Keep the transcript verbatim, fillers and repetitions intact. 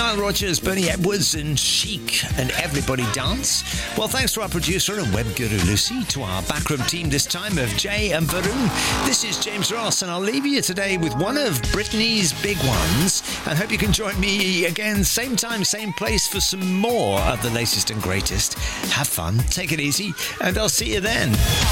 Nile Rodgers, Bernie Edwards and Chic and Everybody Dance. Well, thanks to our producer and web guru Lucy, to our backroom team this time of Jay and Varun. This is James Ross, and I'll leave you today with one of Britney's big ones, and hope you can join me again same time, same place for some more of the latest and greatest. Have fun, take it easy, and I'll see you then.